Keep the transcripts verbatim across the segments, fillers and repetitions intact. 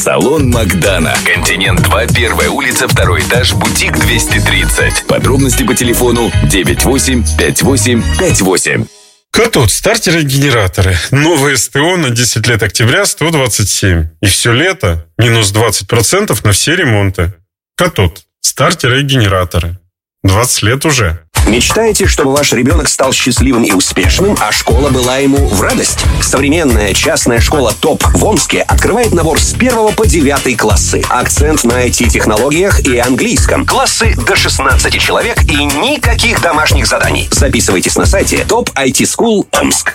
Салон Макдана. Континент два, первая улица, второй этаж, бутик двести тридцать. Подробности по телефону девять восемь пять восемь пять восемь. Катод, стартеры и генераторы. Новое СТО на десять лет октября сто двадцать семь. И все лето минус двадцать процентов на все ремонты. Катод, стартеры и генераторы. двадцать лет уже. Мечтаете, чтобы ваш ребенок стал счастливым и успешным, а школа была ему в радость? Современная частная школа ТОП в Омске открывает набор с первого по девятый классы. Акцент на ай ти-технологиях и английском. Классы до шестнадцати человек и никаких домашних заданий. Записывайтесь на сайте топ ай ти скул Омск.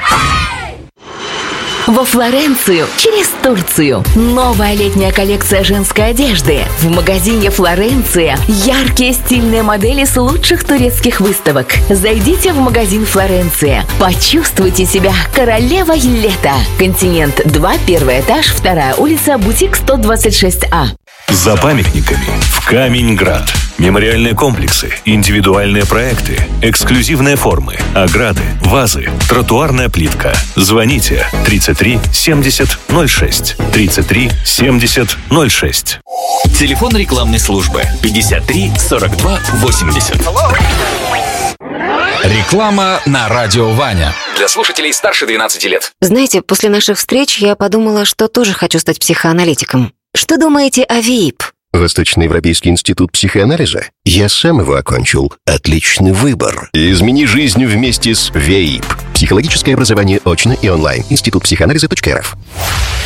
Во Флоренцию через Турцию. Новая летняя коллекция женской одежды. В магазине «Флоренция» яркие стильные модели с лучших турецких выставок. Зайдите в магазин «Флоренция». Почувствуйте себя королевой лета. Континент два, первый этаж, вторая улица, бутик сто двадцать шесть А. За памятниками в Камень-Град. Мемориальные комплексы, индивидуальные проекты, эксклюзивные формы, ограды, вазы, тротуарная плитка. Звоните тридцать три семьдесят ноль шесть. тридцать три семьдесят ноль шесть. Телефон рекламной службы пятьдесят три сорок два восемьдесят. Реклама на радио Ваня. Для слушателей старше двенадцати лет. Знаете, после наших встреч я подумала, что тоже хочу стать психоаналитиком. Что думаете о ВИИП? Восточноевропейский институт психоанализа? Я сам его окончил. Отличный выбор. Измени жизнь вместе с ВИИП. Психологическое образование очно и онлайн. Институт психоанализа точка эр эф.